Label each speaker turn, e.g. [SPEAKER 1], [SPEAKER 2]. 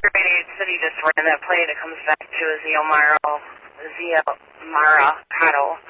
[SPEAKER 1] Great City just ran that play. It comes back to a Ziomara Cotto.